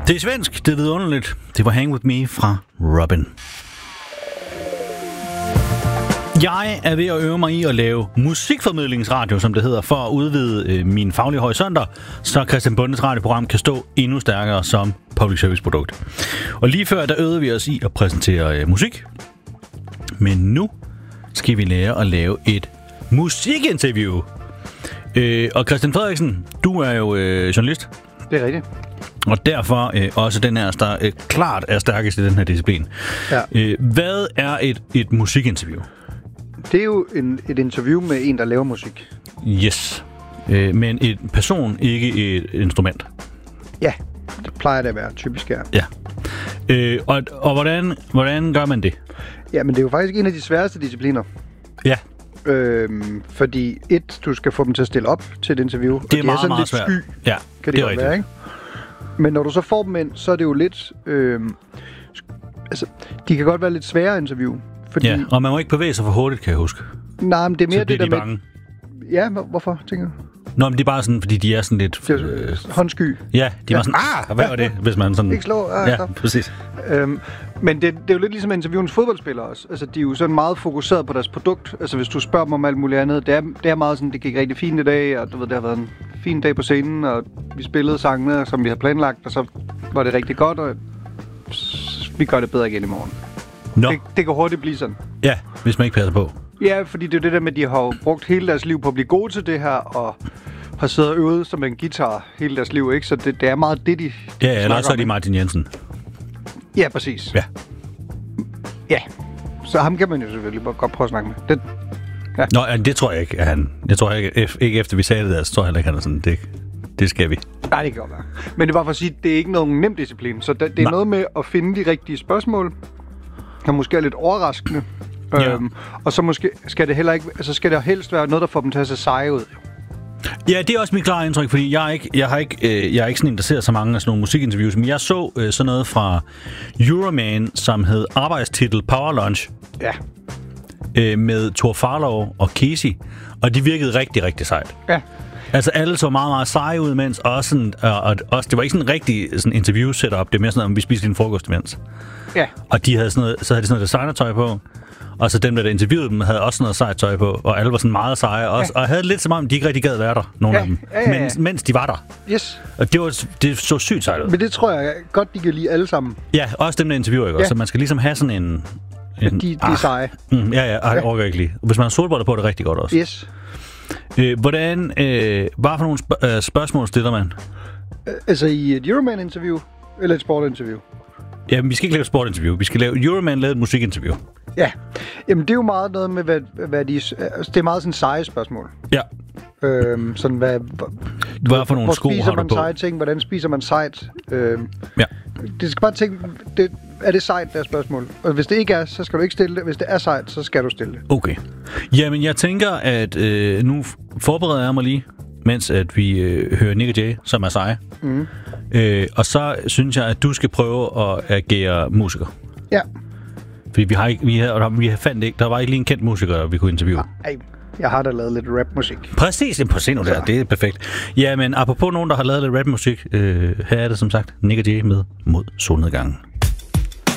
Det er svensk, det er vidunderligt. Det var Hang With Me fra Robin. Jeg er ved at øve mig i at lave musikformidlingsradio, som det hedder, for at udvide mine faglige horisonter, så Christian Bondes radioprogram kan stå endnu stærkere som public service produkt. Og lige før, der øvede vi os i at præsentere musik. Men nu skal vi lære at lave et musikinterview. Og Christian Frederiksen, du er jo journalist. Det er rigtigt. Og derfor også den her, der klart er stærkest i den her disciplin. Ja. Hvad er et musikinterview? Det er jo et interview med en, der laver musik. Yes. Men en person, ikke et instrument. Ja, det plejer det at være typisk her. Ja. Og hvordan gør man det? Ja, men det er jo faktisk en af de sværeste discipliner. Ja. Fordi du skal få dem til at stille op til et interview. Det er meget, sådan meget lidt svært. sky, ja, kan det godt være, ikke? Men når du så får dem ind, så er det jo lidt... de kan godt være lidt svære at interview. Fordi... Ja, og man må ikke bevæge sig for hurtigt, kan jeg huske. Nej, men det er mere så det der de med... bange. Ja, hvorfor, tænker du? Nå, men det er bare sådan, fordi de er sådan lidt... håndsky. Ja, de var sådan, hvad var det, hvis man sådan... Ikke slå, ja, præcis. Men det er jo lidt ligesom interviewens fodboldspillere også. Altså, de er jo sådan meget fokuseret på deres produkt. Altså, hvis du spørger dem om alt muligt andet, det er meget sådan, det gik rigtig fint i dag, og du ved, det har været en fin dag på scenen, og vi spillede sangene, som vi havde planlagt, og så var det rigtig godt, og vi gør det bedre igen i morgen. No. Det kan hurtigt blive sådan. Ja, hvis man ikke passer på. Ja, fordi det er det der med, at de har brugt hele deres liv på at blive gode til det her, og har siddet og øvet som en guitar hele deres liv, ikke? Så det er meget det, de ja, eller så er de Martin Jensen. Ja, præcis. Ja. Ja, så ham kan man jo selvfølgelig godt prøve at snakke med. Ja. Nå, det tror jeg ikke, at han... Jeg tror ikke efter vi sagde det der, så tror jeg heller ikke, han er sådan, det skal vi. Nej, det kan godt være. Men det var for at sige, at det er ikke nogen nem disciplin. Så det er noget med at finde de rigtige spørgsmål, der måske er lidt overraskende. Ja. Og så måske skal det heller ikke... Altså skal det helst være noget, der får dem til at se seje ud. Ja, det er også mit klare indtryk, fordi jeg er ikke sådan en, der ser så mange af sådan nogle musikinterviews, men jeg så sådan noget fra Euroman, som hed arbejdstitel Power Lunch. Ja. Med Thor Farlov og Casey, og de virkede rigtig, rigtig sejt. Ja. Altså alle så meget, meget seje ud imens, og det var ikke sådan en rigtig sådan interview-setup, det er mere sådan, om vi spiste en frokost imens. Ja. Og de havde sådan noget designertøj på, og så dem, der interviewede dem, havde også sådan noget sejt tøj på, og alle var sådan meget seje også, og havde lidt som om, de ikke rigtig gad være der, nogle af dem, mens de var der. Yes. Og det så sygt sejt ud. Men det tror jeg godt, de kan lide alle sammen. Ja, også dem, der interviewer, ikke? Ja. Så man skal ligesom have sådan en de er seje. Jeg overgår ikke lige. Hvis man har solbriller på, er det rigtig godt også. Yes. Hvad for nogle spørgsmål stiller man? Altså i et Euroman-interview, eller et sportinterview? Ja, vi skal ikke lave et sportinterview. Vi skal lave Euroman lavet et musikinterview. Ja. Jamen, det er jo meget noget med, hvad de... Altså, det er meget sådan seje spørgsmål. Ja. Sådan, hvad for nogle sko har du på? Hvor spiser man seje ting? Hvordan spiser man sejt? Ja. Det skal bare tænke... Er det sejt, der spørgsmål? Og hvis det ikke er, så skal du ikke stille det. Hvis det er sejt, så skal du stille det. Okay. Jamen, jeg tænker, at nu forbereder jeg mig lige, mens at vi hører Nick og Jay, som er seje. Mm. Og så synes jeg, at du skal prøve at agere musiker. Ja. Fordi vi fandt ikke, der var ikke lige en kendt musiker, vi kunne interviewe. Nej, jeg har da lavet lidt rapmusik. Præcis, på scenen der, det er perfekt. Ja, men apropos nogen, der har lavet lidt rapmusik, her er det som sagt Nick og Jay med Mod solnedgangen.